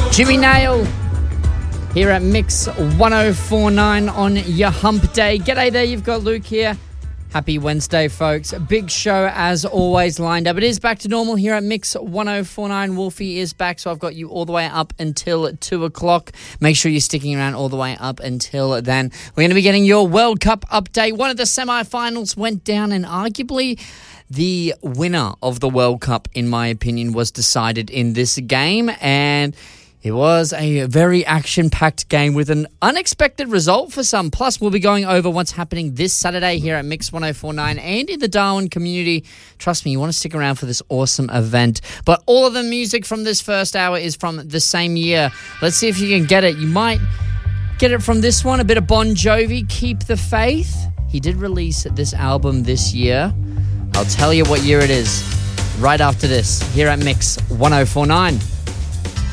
Jimmy Nail here at Mix 1049 on your hump day. G'day there, you've got Luke here. Happy Wednesday, folks. A big show as always lined up. It is back to normal here at Mix 1049. Wolfie is back, so I've got you all the way up until 2 o'clock. Make sure you're sticking around all the way up until then. We're going to be getting your World Cup update. One of the semi-finals went down, and arguably the winner of the World Cup, in my opinion, was decided in this game, and it was a very action-packed game with an unexpected result for some. Plus, we'll be going over what's happening this Saturday here at Mix 1049 and in the Darwin community. Trust me, you want to stick around for this awesome event. But all of the music from this first hour is from the same year. Let's see if you can get it. You might get it from this one, a bit of Bon Jovi, Keep the Faith. He did release this album this year. I'll tell you what year it is right after this here at Mix 1049.